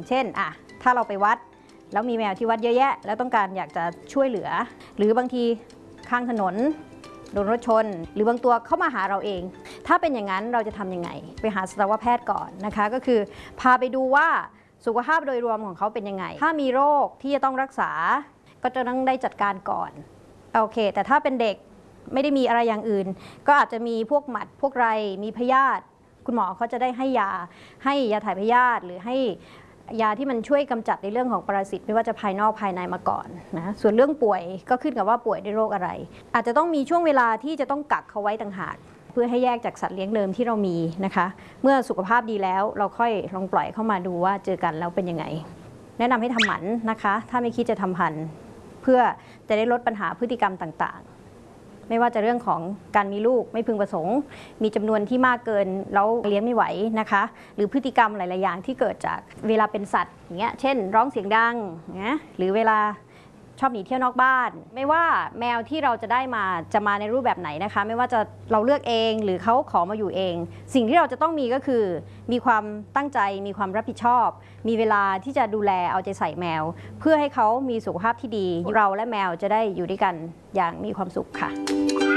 เช่นถ้าเราไปวัดแล้วมีแมวที่วัดเยอะแยะแล้วต้องการอยากจะช่วยเหลือหรือบางทีข้างถนนโดนรถชนหรือบางตัวเข้ามาหาเราเองถ้าเป็นอย่างนั้นเราจะทำยังไงไปหาสัตวแพทย์ก่อนนะคะก็คือพาไปดูว่าสุขภาพโดยรวมของเขาเป็นยังไงถ้ามีโรคที่จะต้องรักษาก็จะต้องได้จัดการก่อนโอเคแต่ถ้าเป็นเด็กไม่ได้มีอะไรอย่างอื่นก็อาจจะมีพวกหมัดพวกไรมีพยาธิคุณหมอเขาจะได้ให้ยาถ่ายพยาธิหรือให้ยาที่มันช่วยกำจัดในเรื่องของปรสิตไม่ว่าจะภายนอกภายในมาก่อนนะส่วนเรื่องป่วยก็ขึ้นกับว่าป่วยด้วยโรคอะไรอาจจะต้องมีช่วงเวลาที่จะต้องกักเขาไว้ต่างหากเพื่อให้แยกจากสัตว์เลี้ยงเดิมที่เรามีนะคะเมื่อสุขภาพดีแล้วเราค่อยลองปล่อยเข้ามาดูว่าเจอกันแล้วเป็นยังไงแนะนำให้ทำหมันนะคะถ้าไม่คิดจะทำพันธุ์เพื่อจะได้ลดปัญหาพฤติกรรมต่างๆไม่ว่าจะเรื่องของการมีลูกไม่พึงประสงค์มีจำนวนที่มากเกินแล้วเลี้ยงไม่ไหวนะคะหรือพฤติกรรมหลายๆอย่างที่เกิดจากเวลาเป็นสัตว์อย่างเงี้ยเช่นร้องเสียงดังนะหรือเวลาชอบหนีเที่ยวนอกบ้านไม่ว่าแมวที่เราจะได้มาจะมาในรูปแบบไหนนะคะไม่ว่าจะเราเลือกเองหรือเขาขอมาอยู่เองสิ่งที่เราจะต้องมีก็คือมีความตั้งใจมีความรับผิดชอบมีเวลาที่จะดูแลเอาใจใส่แมวเพื่อให้เขามีสุขภาพที่ดีเราและแมวจะได้อยู่ด้วยกันอย่างมีความสุขค่ะ